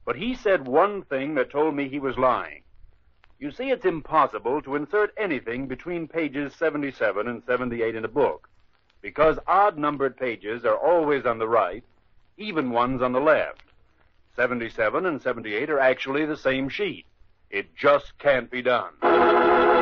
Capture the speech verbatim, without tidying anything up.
But he said one thing that told me he was lying. You see, it's impossible to insert anything between pages seventy-seven and seventy-eight in a book, because odd-numbered pages are always on the right, even ones on the left. seventy-seven and seventy-eight are actually the same sheet. It just can't be done.